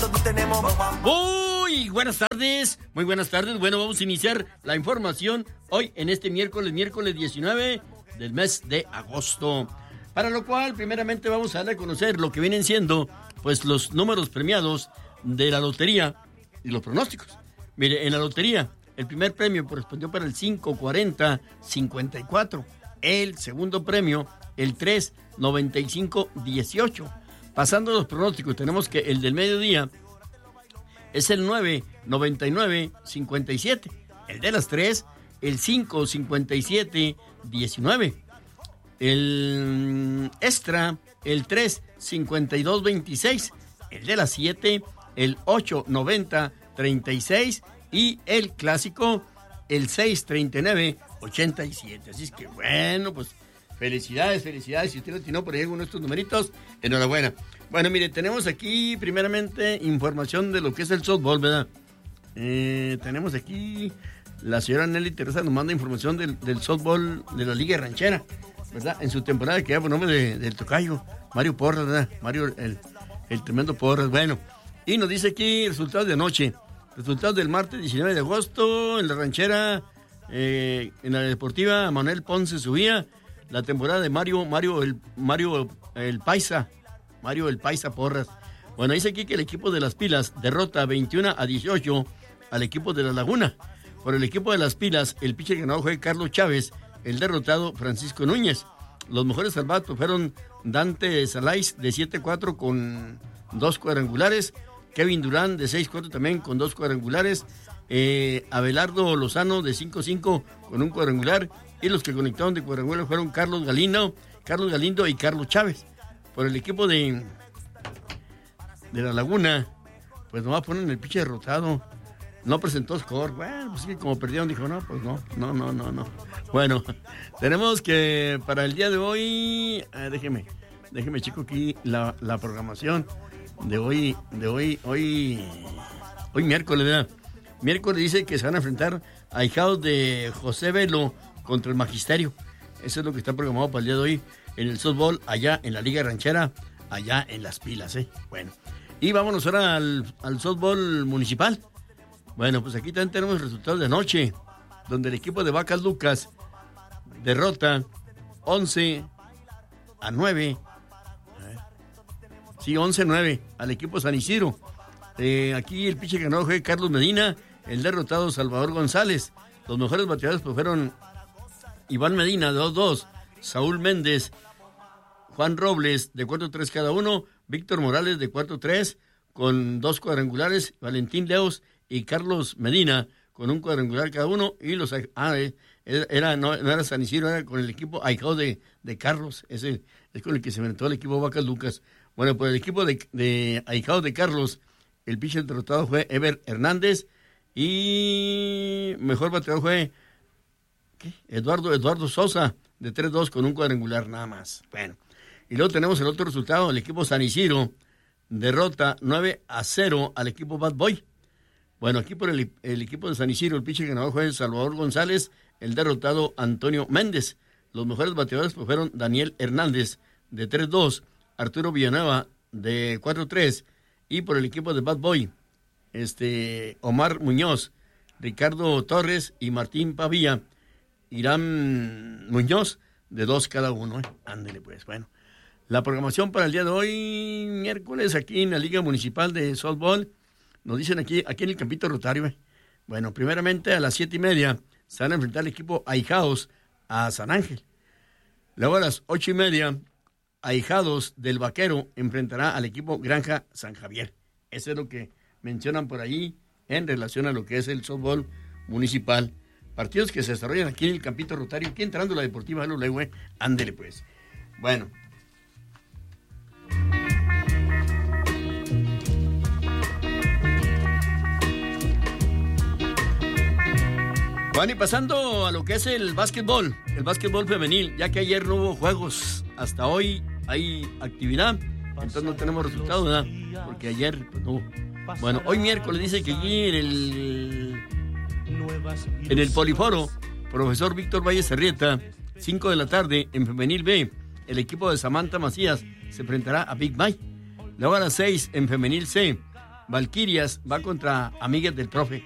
Muy buenas tardes, muy buenas tardes. Bueno, vamos a iniciar la información hoy en este miércoles 19 del mes de agosto. Para lo cual, primeramente vamos a darle a conocer lo que vienen siendo, pues, los números premiados de la lotería y los pronósticos. Mire, en la lotería, el primer premio correspondió para el 540-54. El segundo premio, el 395-18. Pasando a los pronósticos, tenemos que el del mediodía es el 999-57. El de las 3, el 557-19. El extra, el 352-26. El de las 7, el 890-36. Y el clásico, el 639-87. Así es que bueno, pues felicidades. Si usted no tiene por ahí alguno de estos numeritos, enhorabuena. Bueno, mire, tenemos aquí primeramente información de lo que es el softball, ¿verdad? Tenemos aquí, la señora Nelly Teresa nos manda información del softball de la Liga Ranchera, ¿verdad? En su temporada que ya por nombre del tocayo, Mario Porras, ¿verdad? Mario, el tremendo Porras, bueno. Y nos dice aquí resultados de anoche. Resultados del martes 19 de agosto en la ranchera, en la deportiva Manuel Ponce subía la temporada de Mario el Paisa Porras. Bueno, dice aquí que el equipo de Las Pilas derrota 21-18 al equipo de La Laguna. Por el equipo de Las Pilas, el pitcher ganador fue Carlos Chávez, el derrotado Francisco Núñez. Los mejores salvados fueron Dante Salais de 7-4 con 2 cuadrangulares, Kevin Durán de 6-4 también con 2 cuadrangulares, Abelardo Lozano de 5-5 con 1 cuadrangular, y los que conectaron de cuadrangular fueron Carlos Galindo y Carlos Chávez. Por el equipo de La Laguna, pues nomás ponen el pitcher derrotado, no presentó score. Bueno, pues sí, como perdieron, dijo, no, pues no. Bueno, tenemos que para el día de hoy, déjeme checo aquí la programación de hoy miércoles, ¿verdad? Miércoles dice que se van a enfrentar a hijados de José Velo contra el Magisterio. Eso es lo que está programado para el día de hoy en el softball, allá en la Liga Ranchera, allá en Las Pilas, ¿eh? Bueno, y vámonos ahora al softball municipal. Bueno, pues aquí también tenemos resultados de anoche, donde el equipo de Vacas Lucas derrota 11-9. Sí, 11-9 al equipo San Isidro. Aquí el pitcher ganador fue Carlos Medina, el derrotado Salvador González. Los mejores bateadores pues fueron Iván Medina de 2-2, Saúl Méndez, Juan Robles de 4-3 cada uno, Víctor Morales de 4-3 con 2 cuadrangulares, Valentín Leos y Carlos Medina con 1 cuadrangular cada uno, y los no era San Isidro, era con el equipo ahijado de Carlos, ese es con el que se inventó el equipo Vacas Lucas. Bueno, pues el equipo de ahijado de Carlos, el pitcher derrotado fue Ever Hernández, y mejor bateador fue Eduardo Sosa de 3-2 con 1 cuadrangular nada más. Bueno, y luego tenemos el otro resultado, el equipo San Isidro derrota 9-0 al equipo Bad Boy. Bueno, aquí por el equipo de San Isidro, el pitcher ganador fue Salvador González, el derrotado Antonio Méndez. Los mejores bateadores pues fueron Daniel Hernández de 3-2, Arturo Villanueva de 4-3, y por el equipo de Bad Boy, Omar Muñoz, Ricardo Torres y Martín Pavía, Irán Muñoz de 2 cada uno. Ándele pues, bueno. La programación para el día de hoy, miércoles, aquí en la Liga Municipal de Softball, nos dicen aquí en el Campito Rotario. Bueno, primeramente a las 7:30 se van a enfrentar el equipo Ahijados a San Ángel. Luego a las 8:30, Ahijados del Vaquero enfrentará al equipo Granja San Javier. Eso es lo que mencionan por ahí en relación a lo que es el softball municipal. Partidos que se desarrollan aquí en el Campito Rotario, aquí entrando la Deportiva de Lulegüe. Ándele pues. Bueno. Bueno, y pasando a lo que es el básquetbol femenil, ya que ayer no hubo juegos, hasta hoy hay actividad, entonces no tenemos resultados, ¿verdad? Porque ayer pues, no hubo. Bueno, hoy miércoles dice que aquí en el Poliforo, profesor Víctor Valles Arrieta, 5 de la tarde, en femenil B, el equipo de Samantha Macías se enfrentará a Big Mike. Luego a las 6, en femenil C, Valquirias va contra Amigas del Profe.